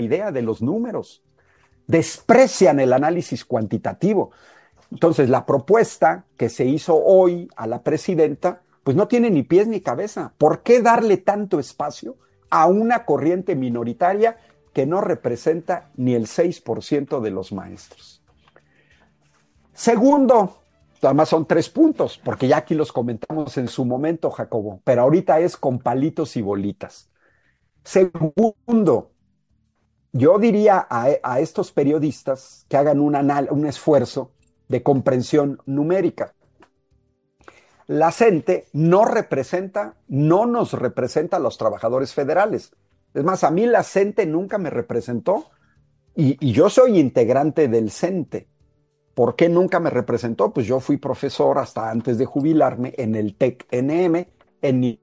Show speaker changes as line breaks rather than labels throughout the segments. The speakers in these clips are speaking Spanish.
idea de los números, desprecian el análisis cuantitativo. Entonces, la propuesta que se hizo hoy a la presidenta, pues no tiene ni pies ni cabeza. ¿Por qué darle tanto espacio a una corriente minoritaria que no representa ni el 6% de los maestros? Segundo, además son 3 puntos, porque ya aquí los comentamos en su momento, Jacobo, pero ahorita es con palitos y bolitas. Segundo, yo diría a estos periodistas que hagan un esfuerzo de comprensión numérica. La CENTE no nos representa a los trabajadores federales. Es más, a mí la CENTE nunca me representó y yo soy integrante del CENTE. ¿Por qué nunca me representó? Pues yo fui profesor hasta antes de jubilarme en el TEC-NM, en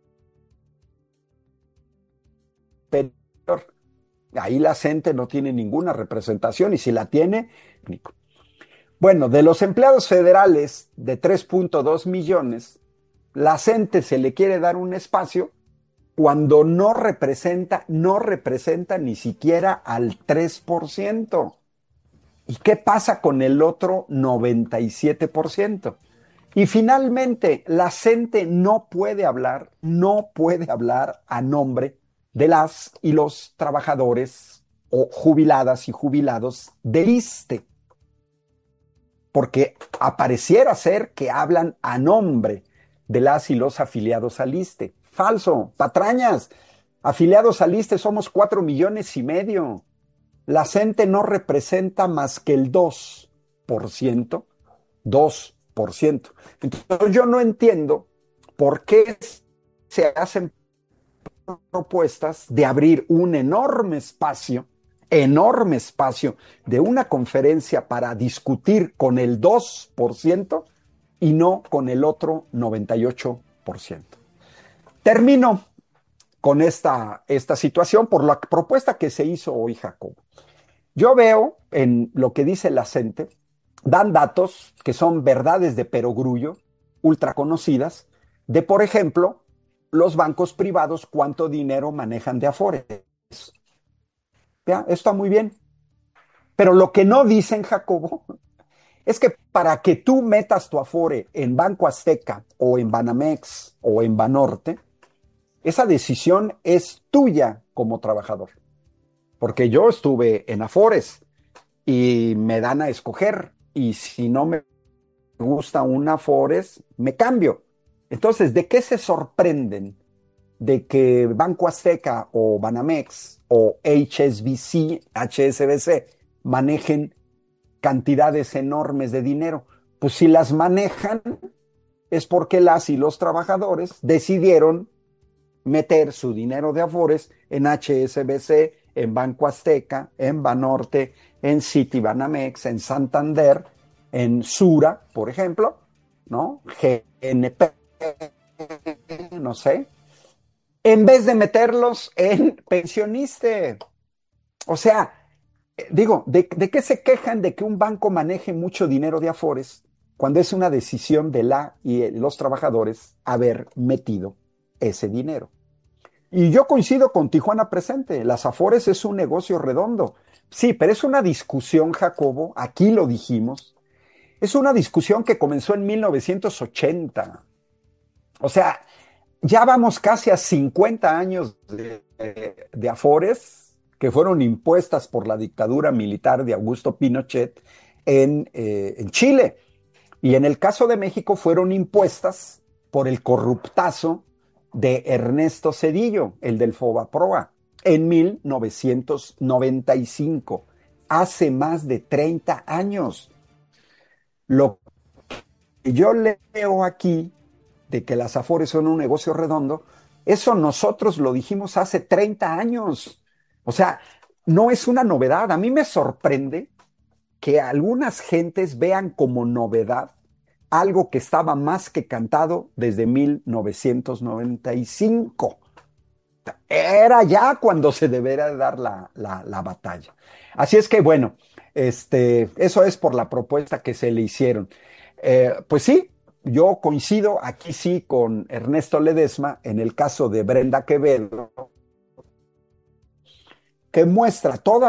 superior. Ahí la CENTE no tiene ninguna representación y si la tiene, bueno, de los empleados federales de 3.2 millones, la CENTE se le quiere dar un espacio cuando no representa ni siquiera al 3%. ¿Y qué pasa con el otro 97%? Y finalmente, la CENTE no puede hablar a nombre de las y los trabajadores o jubiladas y jubilados del ISSSTE, porque apareciera ser que hablan a nombre de las y los afiliados al ISSSTE. Falso, patrañas. Afiliados al ISSSTE somos 4,5 millones. La CENTE no representa más que el 2%. 2%. Entonces yo no entiendo por qué se hacen propuestas de abrir un enorme espacio de una conferencia para discutir con el 2% y no con el otro 98%. Termino con esta situación por la propuesta que se hizo hoy, Jacobo. Yo veo en lo que dice la CENTE, dan datos que son verdades de perogrullo, ultra conocidas, de, por ejemplo, los bancos privados, cuánto dinero manejan de afores. ¿Ya? Está muy bien. Pero lo que no dicen, Jacobo, es que para que tú metas tu afore en Banco Azteca o en Banamex o en Banorte, esa decisión es tuya como trabajador. Porque yo estuve en afores y me dan a escoger y si no me gusta un afores, me cambio. Entonces, ¿de qué se sorprenden de que Banco Azteca o Banamex o HSBC manejen cantidades enormes de dinero? Pues si las manejan es porque las y los trabajadores decidieron meter su dinero de afores en HSBC, en Banco Azteca, en Banorte, en Citibanamex, en Santander, en Sura, por ejemplo, ¿no? GNP, no sé, en vez de meterlos en pensioniste. O sea, digo, ¿de qué se quejan de que un banco maneje mucho dinero de afores cuando es una decisión de la y los trabajadores haber metido ese dinero? Y yo coincido con Tijuana Presente, las afores es un negocio redondo. Sí, pero es una discusión, Jacobo, aquí lo dijimos, es una discusión que comenzó en 1980. O sea, ya vamos casi a 50 años de afores que fueron impuestas por la dictadura militar de Augusto Pinochet en Chile. Y en el caso de México fueron impuestas por el corruptazo de Ernesto Zedillo, el del Fobaproa, en 1995, hace más de 30 años. Lo que yo leo aquí de que las afores son un negocio redondo, eso nosotros lo dijimos hace 30 años. O sea, no es una novedad. A mí me sorprende que algunas gentes vean como novedad algo que estaba más que cantado desde 1995. Era ya cuando se debería dar la batalla. Así es que, bueno, eso es por la propuesta que se le hicieron. Pues sí, yo coincido aquí sí con Ernesto Ledesma en el caso de Brenda Quevedo, que muestra toda